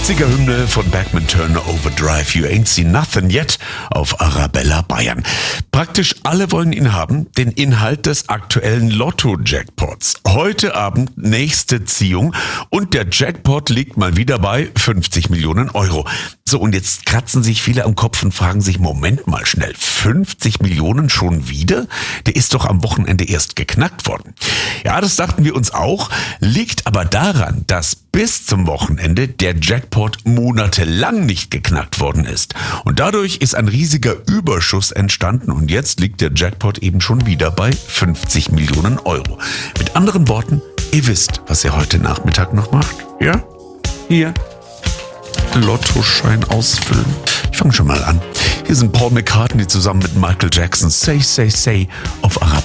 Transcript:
80er-Hymne von Bachman Turner Overdrive, You Ain't Seen Nothing Yet auf Arabella Bayern. Praktisch alle wollen ihn haben, den Inhalt des aktuellen Lotto-Jackpots. Heute Abend nächste Ziehung und der Jackpot liegt mal wieder bei 50 Millionen Euro. So, und jetzt kratzen sich viele am Kopf und fragen sich, Moment mal schnell, 50 Millionen schon wieder? Der ist doch am Wochenende erst geknackt worden. Ja, das dachten wir uns auch, liegt aber daran, dass bis zum Wochenende der Jackpot monatelang nicht geknackt worden ist. Und dadurch ist ein riesiger Überschuss entstanden und jetzt liegt der Jackpot eben schon wieder bei 50 Millionen Euro. Mit anderen Worten, ihr wisst, was ihr heute Nachmittag noch macht. Ja? Hier. Lottoschein ausfüllen. Ich fange schon mal an. Hier sind Paul McCartney zusammen mit Michael Jackson. Say, say, say auf Arabella.